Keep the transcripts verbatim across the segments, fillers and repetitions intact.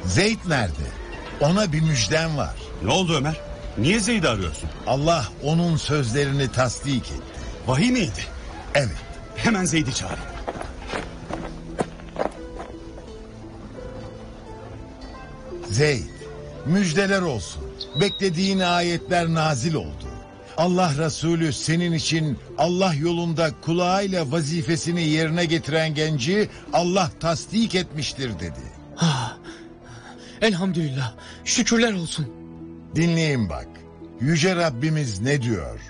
Zeyd nerede? Ona bir müjdem var. Ne oldu Ömer? Niye Zeyd'i arıyorsun? Allah onun sözlerini tasdik etti. Vahiy miydi? Evet. Hemen Zeyd'i çağırın. Zeyd, müjdeler olsun. Beklediğin ayetler nazil oldu. Allah Resulü senin için Allah yolunda kulağıyla vazifesini yerine getiren genci Allah tasdik etmiştir dedi. Ha, elhamdülillah, şükürler olsun. Dinleyin bak. Yüce Rabbimiz ne diyor?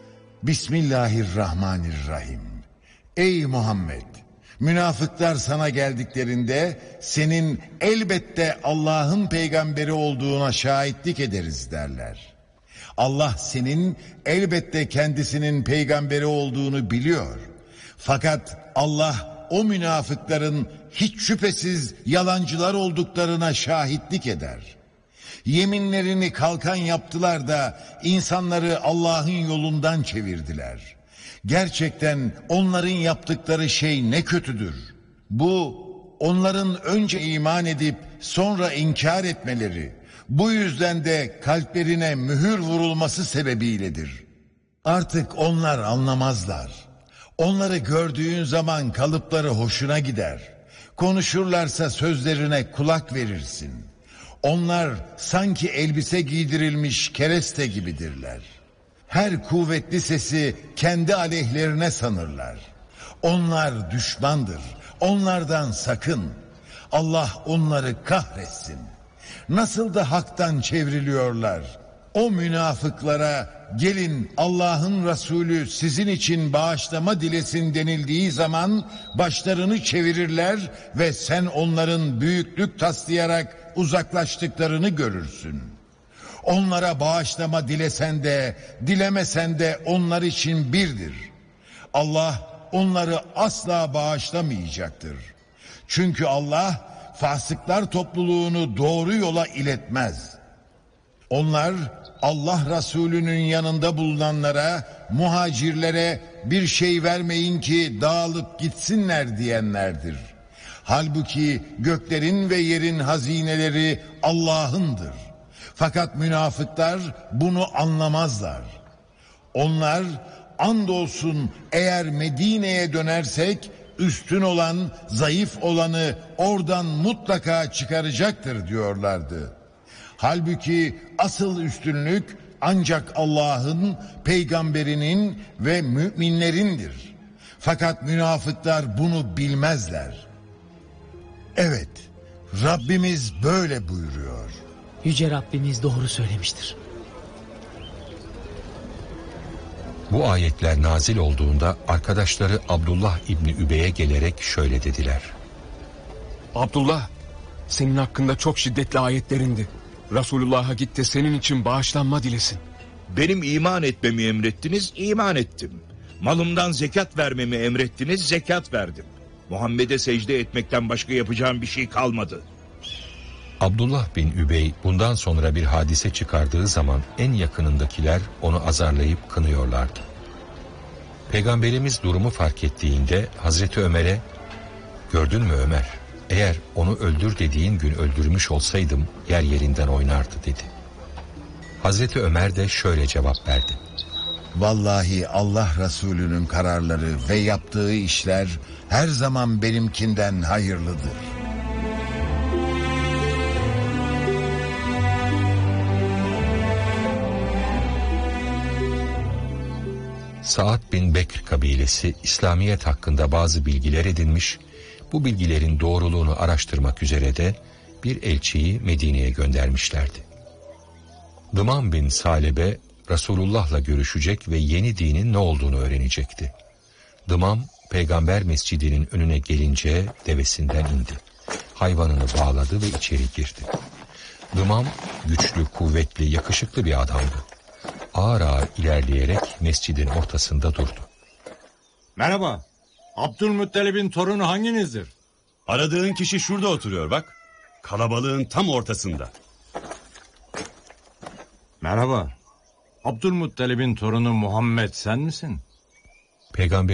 Bismillahirrahmanirrahim. Ey Muhammed! Münafıklar sana geldiklerinde senin elbette Allah'ın peygamberi olduğuna şahitlik ederiz derler. Allah senin elbette kendisinin peygamberi olduğunu biliyor. Fakat Allah o münafıkların hiç şüphesiz yalancılar olduklarına şahitlik eder. Yeminlerini kalkan yaptılar da insanları Allah'ın yolundan çevirdiler. Gerçekten onların yaptıkları şey ne kötüdür. Bu onların önce iman edip sonra inkar etmeleri, bu yüzden de kalplerine mühür vurulması sebebiyledir. Artık onlar anlamazlar. Onları gördüğün zaman kalıpları hoşuna gider. Konuşurlarsa sözlerine kulak verirsin. Onlar sanki elbise giydirilmiş kereste gibidirler. Her kuvvetli sesi kendi aleyhlerine sanırlar. Onlar düşmandır. Onlardan sakın. Allah onları kahretsin. Nasıl da haktan çevriliyorlar. O münafıklara gelin Allah'ın Resulü sizin için bağışlama dilesin denildiği zaman başlarını çevirirler ve sen onların büyüklük taslayarak uzaklaştıklarını görürsün. Onlara bağışlama dilesen de dilemesen de onlar için birdir. Allah onları asla bağışlamayacaktır. Çünkü Allah fasıklar topluluğunu doğru yola iletmez. Onlar Allah Resulü'nün yanında bulunanlara, muhacirlere bir şey vermeyin ki dağılıp gitsinler diyenlerdir. Halbuki göklerin ve yerin hazineleri Allah'ındır. Fakat münafıklar bunu anlamazlar. Onlar andolsun eğer Medine'ye dönersek üstün olan zayıf olanı oradan mutlaka çıkaracaktır diyorlardı. Halbuki asıl üstünlük ancak Allah'ın, peygamberinin ve müminlerindir. Fakat münafıklar bunu bilmezler. Evet, Rabbimiz böyle buyuruyor. Yüce Rabbimiz doğru söylemiştir. Bu ayetler nazil olduğunda arkadaşları Abdullah İbni Übey'e gelerek şöyle dediler. Abdullah, senin hakkında çok şiddetli ayetlerindi. Resulullah'a git de senin için bağışlanma dilesin. Benim iman etmemi emrettiniz, iman ettim. Malımdan zekat vermemi emrettiniz, zekat verdim. Muhammed'e secde etmekten başka yapacağım bir şey kalmadı. Abdullah bin Übey bundan sonra bir hadise çıkardığı zaman en yakınındakiler onu azarlayıp kınıyorlardı. Peygamberimiz durumu fark ettiğinde Hazreti Ömer'e "Gördün mü Ömer, eğer onu öldür dediğin gün öldürmüş olsaydım yer yerinden oynardı" dedi. Hazreti Ömer de şöyle cevap verdi. Vallahi Allah Resulü'nün kararları ve yaptığı işler her zaman benimkinden hayırlıdır. Saad bin Bekr kabilesi İslamiyet hakkında bazı bilgiler edinmiş, bu bilgilerin doğruluğunu araştırmak üzere de bir elçiyi Medine'ye göndermişlerdi. Dıman bin Salebe Resulullah'la görüşecek ve yeni dinin ne olduğunu öğrenecekti. Dıman Peygamber Mescidi'nin önüne gelince devesinden indi. Hayvanını bağladı ve içeri girdi. Dıman güçlü, kuvvetli, yakışıklı bir adamdı. Ağır ağır ilerleyerek mescidin ortasında durdu. Merhaba, Abdülmuttalib'in torunu hanginizdir? Aradığın kişi şurada oturuyor bak. Kalabalığın tam ortasında. Merhaba, Abdülmuttalib'in torunu Muhammed sen misin? Peygamber